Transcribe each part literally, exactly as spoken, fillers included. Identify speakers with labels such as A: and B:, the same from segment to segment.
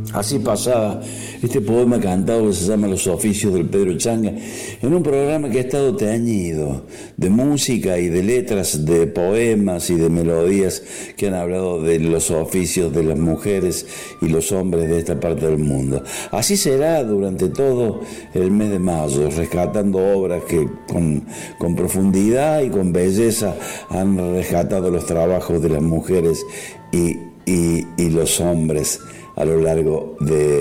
A: Así pasaba este poema cantado que se llama Los oficios del Pedro Changa, en un programa que ha estado teñido de música y de letras, de poemas y de melodías que han hablado de los oficios de las mujeres y los hombres de esta parte del mundo. Así será durante todo el mes de mayo, rescatando obras que con, con profundidad y con belleza han rescatado los trabajos de las mujeres y, y, y los hombres a lo largo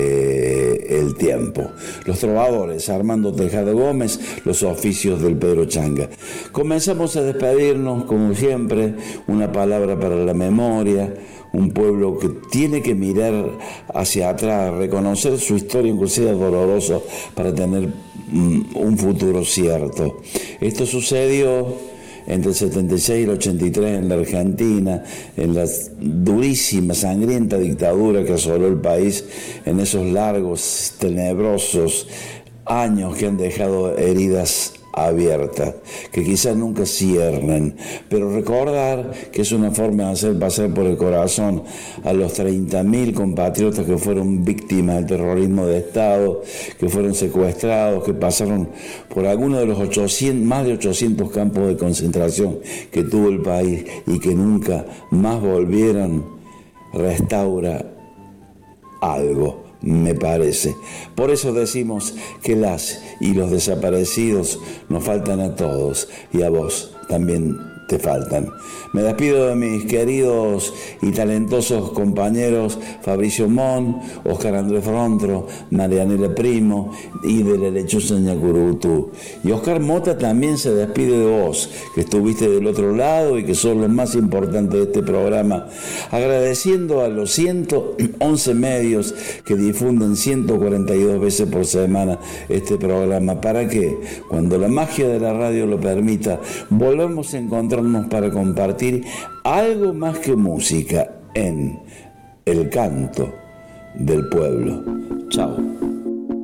A: del tiempo. Los trovadores, Armando Tejada Gómez, los oficios del Pedro Changa. Comenzamos a despedirnos, como siempre, una palabra para la memoria, un pueblo que tiene que mirar hacia atrás, reconocer su historia, aunque sea dolorosa, para tener um, un futuro cierto. Esto sucedió entre el setenta y seis y el ochenta y tres en la Argentina, en la durísima, sangrienta dictadura que asoló el país, en esos largos, tenebrosos años que han dejado heridas abiertas, que quizás nunca ciernen, pero recordar que es una forma de hacer pasar por el corazón a los treinta mil compatriotas que fueron víctimas del terrorismo de Estado, que fueron secuestrados, que pasaron por alguno de los ochocientos, más de ochocientos campos de concentración que tuvo el país y que nunca más volvieron, restaura algo, me parece. Por eso decimos que las y los desaparecidos nos faltan a todos, y a vos también te faltan. Me despido de mis queridos y talentosos compañeros Fabricio Mon, Oscar Andrés Frontro, Marianela Primo y de la lechuza Ñacurutú. Y Oscar Mota también se despide de vos, que estuviste del otro lado y que sos lo más importante de este programa, agradeciendo a los ciento once medios que difunden ciento cuarenta y dos veces por semana este programa, para que, cuando la magia de la radio lo permita, volvamos a encontrar para compartir algo más que música en el canto del pueblo. Chao.